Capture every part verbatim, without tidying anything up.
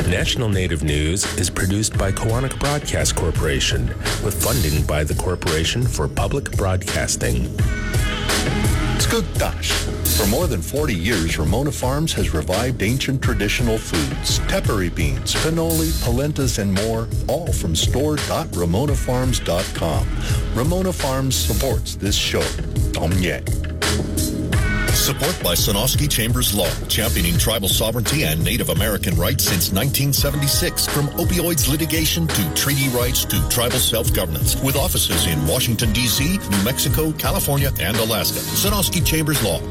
National Native News is produced by Koahnic Broadcast Corporation with funding by the Corporation for Public Broadcasting. Skugtash. For more than forty years, Ramona Farms has revived ancient traditional foods, tepary beans, cannoli, polentas, and more, all from store dot ramona farms dot com. Ramona Farms supports this show. Tomye. Support by Sonosky Chambers Law, championing tribal sovereignty and Native American rights since nineteen seventy-six. From opioids litigation to treaty rights to tribal self-governance. With offices in Washington, D C, New Mexico, California, and Alaska. Sonosky Chambers Law.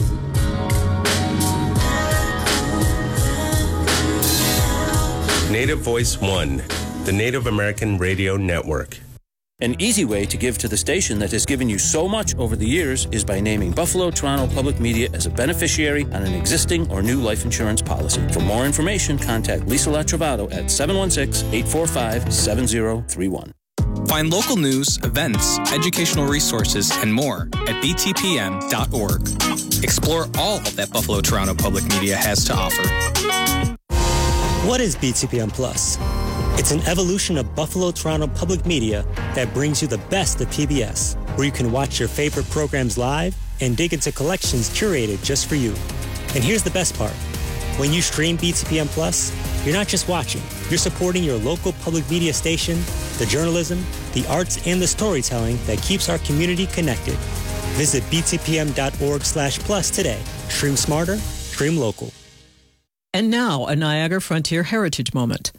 Native Voice One, the Native American Radio Network. An easy way to give to the station that has given you so much over the years is by naming Buffalo Toronto Public Media as a beneficiary on an existing or new life insurance policy. For more information, contact Lisa Latrovato at seven one six, eight four five, seven zero three one. Find local news, events, educational resources, and more at b t p m dot org. Explore all of that Buffalo Toronto Public Media has to offer. What is B T P M Plus? It's an evolution of Buffalo Toronto Public Media that brings you the best of P B S, where you can watch your favorite programs live and dig into collections curated just for you. And here's the best part. When you stream B T P M Plus, you're not just watching, you're supporting your local public media station, the journalism, the arts, and the storytelling that keeps our community connected. Visit b t p m dot org slash plus today. Stream smarter, stream local. And now, a Niagara Frontier Heritage Moment.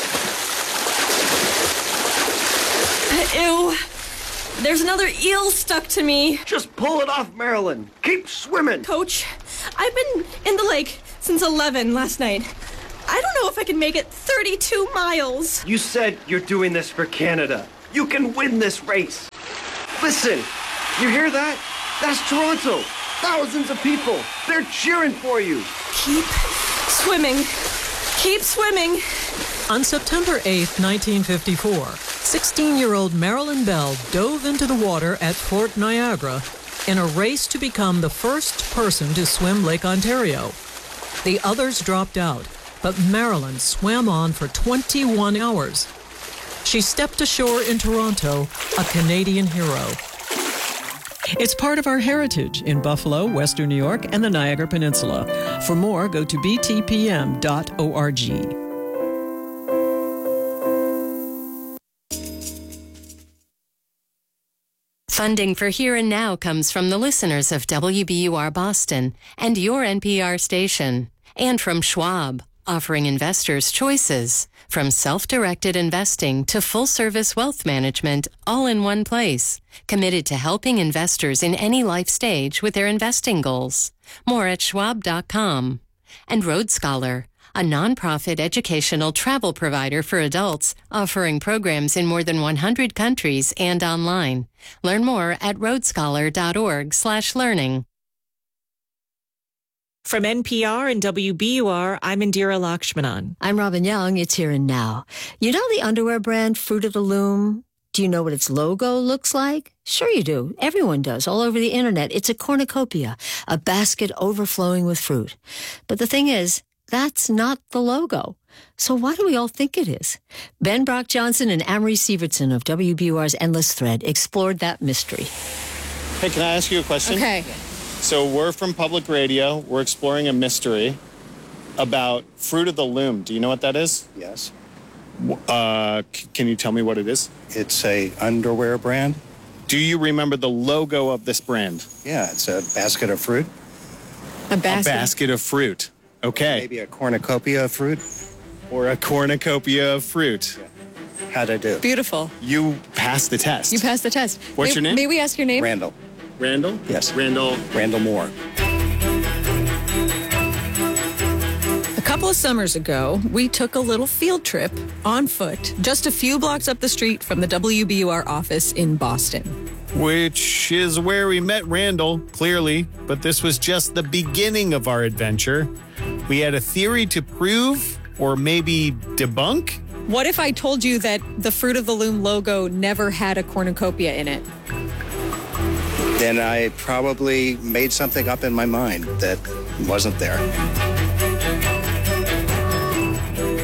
Ew. There's another eel stuck to me. Just pull it off, Marilyn. Keep swimming. Coach, I've been in the lake since eleven last night. I don't know if I can make it thirty-two miles. You said you're doing this for Canada. You can win this race. Listen, you hear that? That's Toronto. Thousands of people. They're cheering for you. Keep swimming. Keep swimming. On September eighth, nineteen fifty-four, sixteen-year-old Marilyn Bell dove into the water at Fort Niagara in a race to become the first person to swim Lake Ontario. The others dropped out, but Marilyn swam on for twenty-one hours. She stepped ashore in Toronto, a Canadian hero. It's part of our heritage in Buffalo, Western New York, and the Niagara Peninsula. For more, go to b t p m dot org. Funding for Here and Now comes from the listeners of W B U R Boston and your N P R station, and from Schwab, offering investors choices, from self-directed investing to full-service wealth management, all in one place, committed to helping investors in any life stage with their investing goals. More at schwab dot com. And Road Scholar, a nonprofit educational travel provider for adults, offering programs in more than one hundred countries and online. Learn more at road scholar dot org slash learning. From N P R and W B U R, I'm Indira Lakshmanan. I'm Robin Young. It's Here and Now. You know the underwear brand Fruit of the Loom? Do you know what its logo looks like? Sure you do. Everyone does, all over the internet. It's a cornucopia, a basket overflowing with fruit. But the thing is, that's not the logo. So why do we all think it is? Ben Brock Johnson and Amory Sievertson of W B U R's Endless Thread explored that mystery. Hey, can I ask you a question? Okay. So we're from Public Radio. We're exploring a mystery about Fruit of the Loom. Do you know what that is? Yes. Uh, c- can you tell me what it is? It's a underwear brand. Do you remember the logo of this brand? Yeah, it's a basket of fruit. A basket? A basket of fruit. Okay. Maybe a cornucopia of fruit. Or a cornucopia of fruit. Yeah. How'd I do? Beautiful. You passed the test. You passed the test. What's may, your name? May we ask your name? Randall. Randall? Yes. Randall. Randall Moore. A couple of summers ago, we took a little field trip on foot, just a few blocks up the street from the W B U R office in Boston. Which is where we met Randall, clearly, but this was just the beginning of our adventure. We had a theory to prove, or maybe debunk. What if I told you that the Fruit of the Loom logo never had a cornucopia in it? Then I probably made something up in my mind that wasn't there.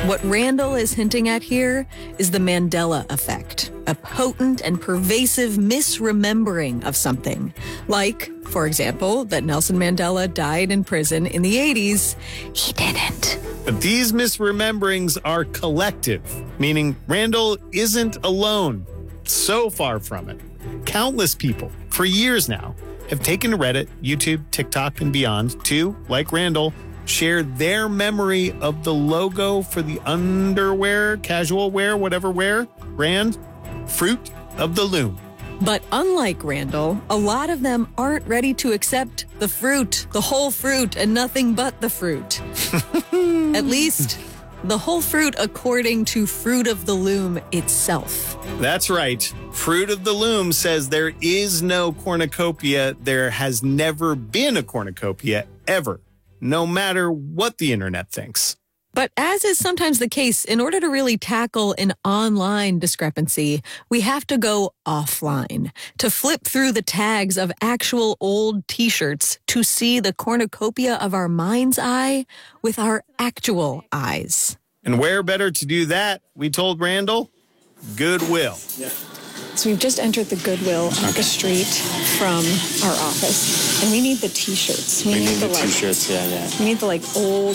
What Randall is hinting at here is the Mandela effect, a potent and pervasive misremembering of something. Like, for example, that Nelson Mandela died in prison in the eighties. He didn't. But these misrememberings are collective, meaning Randall isn't alone. So far from it. Countless people, for years now, have taken to Reddit, YouTube, TikTok, and beyond to, like Randall, share their memory of the logo for the underwear, casual wear, whatever wear, brand, Fruit of the Loom. But unlike Randall, a lot of them aren't ready to accept the fruit, the whole fruit, and nothing but the fruit. At least, the whole fruit according to Fruit of the Loom itself. That's right. Fruit of the Loom says there is no cornucopia. There has never been a cornucopia ever, no matter what the internet thinks. But as is sometimes the case, in order to really tackle an online discrepancy, we have to go offline, to flip through the tags of actual old T-shirts to see the cornucopia of our mind's eye with our actual eyes. And where better to do that, we told Randall? Goodwill. Yeah. So we've just entered the Goodwill up the street from our office, and we need the T-shirts. We, we need, need the, the like, T-shirts, yeah, yeah. We need the like old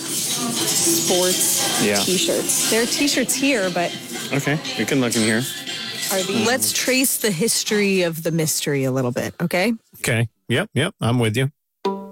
sports yeah. T-shirts. There are T-shirts here, but okay, we can look in here. Are these? Let's trace the history of the mystery a little bit, okay? Okay. Yep. Yep. I'm with you.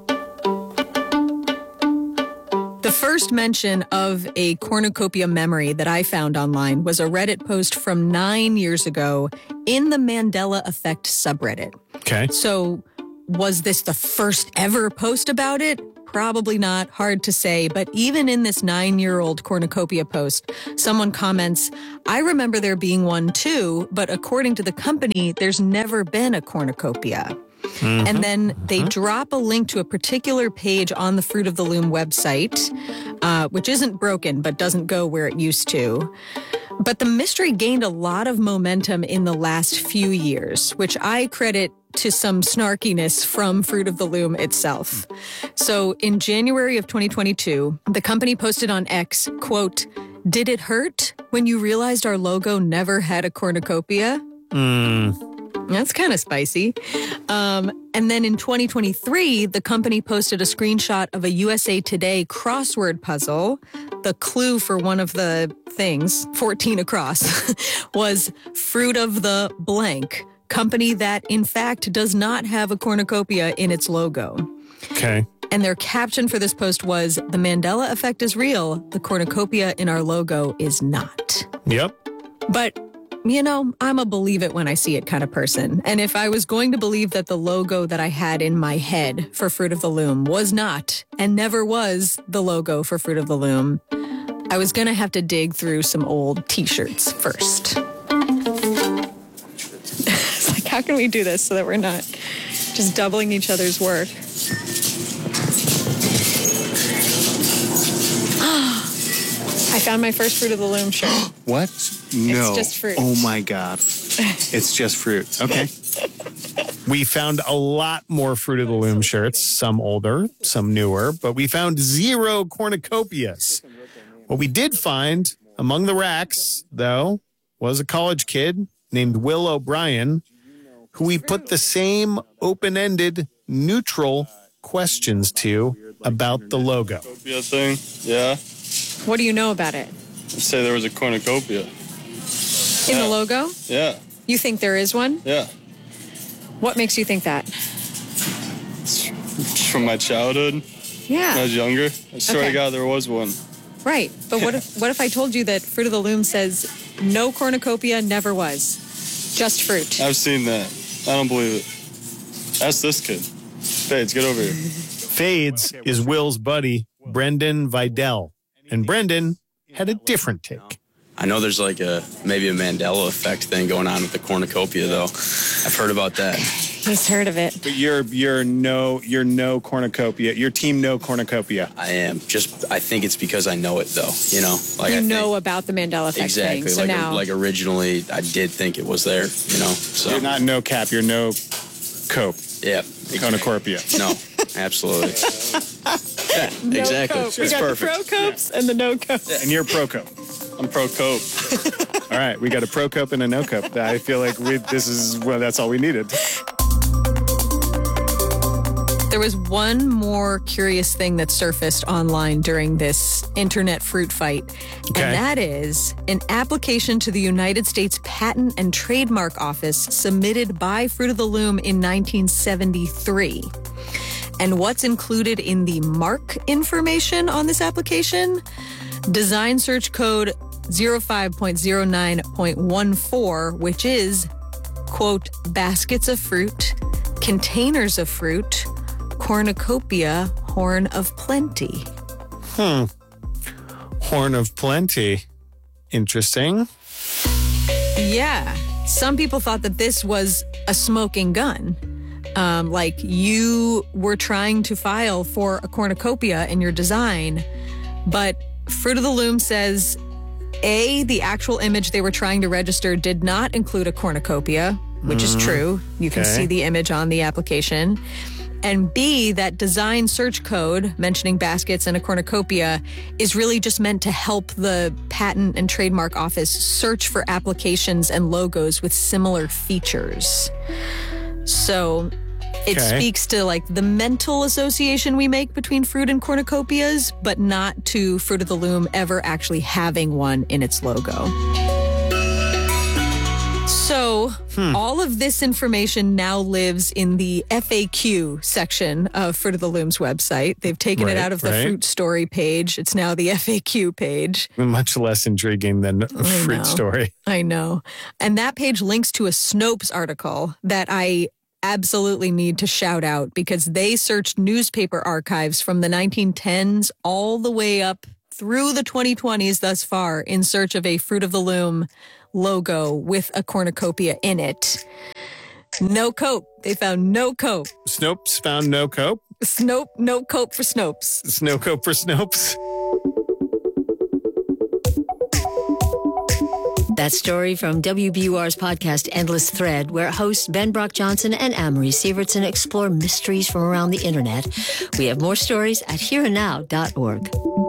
The first mention of a cornucopia memory that I found online was a Reddit post from nine years ago in the Mandela Effect subreddit. Okay. So was this the first ever post about it? Probably not. Hard to say. But even in this nine-year-old cornucopia post, someone comments, I remember there being one too, but according to the company, there's never been a cornucopia. Mm-hmm. And then they mm-hmm. drop a link to a particular page on the Fruit of the Loom website, uh, which isn't broken, but doesn't go where it used to. But the mystery gained a lot of momentum in the last few years, which I credit to some snarkiness from Fruit of the Loom itself. So in January of twenty twenty-two, the company posted on X, quote, "Did it hurt when you realized our logo never had a cornucopia?" Mm. That's kind of spicy. Um, and then in twenty twenty-three, the company posted a screenshot of a U S A Today crossword puzzle. The clue for one of the things, fourteen across, was Fruit of the blank, company that, in fact, does not have a cornucopia in its logo. Okay. And their caption for this post was, "The Mandela effect is real. The cornucopia in our logo is not." Yep. But you know, I'm a believe it when I see it kind of person. And if I was going to believe that the logo that I had in my head for Fruit of the Loom was not and never was the logo for Fruit of the Loom, I was going to have to dig through some old T-shirts first. It's like, how can we do this so that we're not just doubling each other's work? I found my first Fruit of the Loom shirt. What? No. It's just fruit. Oh my God. It's just fruit. Okay. We found a lot more Fruit of the Loom shirts, some older, some newer, but we found zero cornucopias. What we did find among the racks, though, was a college kid named Will O'Brien, who we put the same open-ended, neutral questions to about the logo. Cornucopia thing, yeah. What do you know about it? Let's say there was a cornucopia. In yeah. the logo? Yeah. You think there is one? Yeah. What makes you think that? It's from my childhood. Yeah. When I was younger. I swear okay. to God there was one. Right. But what if what if I told you that Fruit of the Loom says no cornucopia, never was? Just fruit. I've seen that. I don't believe it. Ask this kid. Fades, get over here. Fades is Will's buddy, Brendan Vidal. And Brendan had a different take. I know there's like a maybe a Mandela effect thing going on with the cornucopia, though. I've heard about that. He's heard of it. But you're you're no you're no cornucopia. Your team no cornucopia. I am. Just I think it's because I know it, though. You know, like you I know think, about the Mandela effect exactly. thing. So like now, like originally, I did think it was there. You know, so you're not no cap. You're no cope. Yeah. Cornucopia. No, absolutely. Yeah, No exactly. cope. We It's got perfect. the pro copes and the no copes. And you're pro cope. I'm pro cope. All right, we got a pro cope and a no cope. I feel like we, this is, well, that's all we needed. There was one more curious thing that surfaced online during this internet fruit fight, Okay. and that is an application to the United States Patent and Trademark Office submitted by Fruit of the Loom in nineteen seventy-three. And what's included in the mark information on this application? Design search code zero five point zero nine point one four, which is, quote, baskets of fruit, containers of fruit, cornucopia, horn of plenty. Hmm. Horn of plenty. Interesting. Yeah. Some people thought that this was a smoking gun. Um, like you were trying to file for a cornucopia in your design, but Fruit of the Loom says, A, the actual image they were trying to register did not include a cornucopia, which is Mhm. true. You can Okay. see the image on the application. And B, that design search code mentioning baskets and a cornucopia is really just meant to help the Patent and Trademark Office search for applications and logos with similar features. So it Okay. speaks to like the mental association we make between fruit and cornucopias, but not to Fruit of the Loom ever actually having one in its logo. So Hmm. all of this information now lives in the F A Q section of Fruit of the Loom's website. They've taken it Right, out of the right. fruit story page. It's now the F A Q page. Much less intriguing than a I fruit know. story. I know. And that page links to a Snopes article that I absolutely need to shout out because they searched newspaper archives from the nineteen tens all the way up through the twenty twenties thus far in search of a Fruit of the Loom logo with a cornucopia in it. No cope. They found no cope. Snopes found no cope. Snope, no cope for Snopes. Snow cope for Snopes. That story from W B U R's podcast Endless Thread, where hosts Ben Brock Johnson and Amory Sievertson explore mysteries from around the internet. We have more stories at here and now dot org.